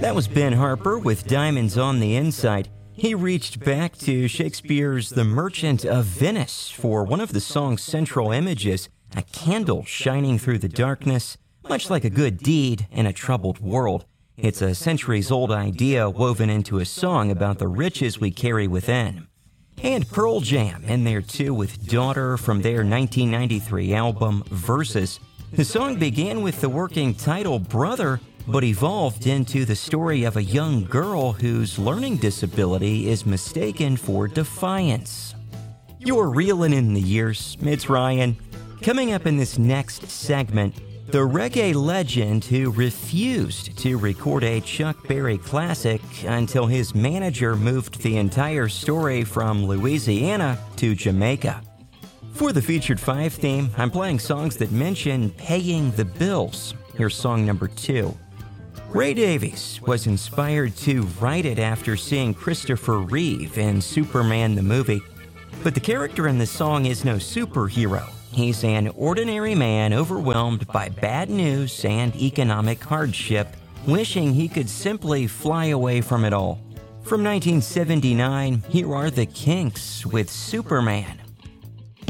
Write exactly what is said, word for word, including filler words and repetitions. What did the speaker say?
That was Ben Harper with Diamonds on the Inside. He reached back to Shakespeare's The Merchant of Venice for one of the song's central images, a candle shining through the darkness, much like a good deed in a troubled world. It's a centuries-old idea woven into a song about the riches we carry within. And Pearl Jam in there too with Daughter from their nineteen ninety-three album Versus. The song began with the working title Brother, but evolved into the story of a young girl whose learning disability is mistaken for defiance. You're reeling in the years. It's Ryan. Coming up in this next segment, the reggae legend who refused to record a Chuck Berry classic until his manager moved the entire story from Louisiana to Jamaica. For the Featured Five theme, I'm playing songs that mention paying the bills. Here's song number two. Ray Davies was inspired to write it after seeing Christopher Reeve in Superman the movie. But the character in the song is no superhero. He's an ordinary man overwhelmed by bad news and economic hardship, wishing he could simply fly away from it all. From nineteen seventy-nine, here are the Kinks with Superman.